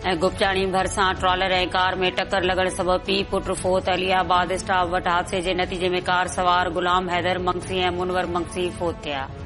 ऐं गुपचाणी भरिसां ट्रॉलर ऐं कार में टक्कर लॻण सबबि पीउ पुट फोत। अलियाबाद स्टाफ वटि हादसे जे नतीजे में कार सवार गुलाम हैदर मंगसी ऐं मुनवर मंगसी फोत थिया।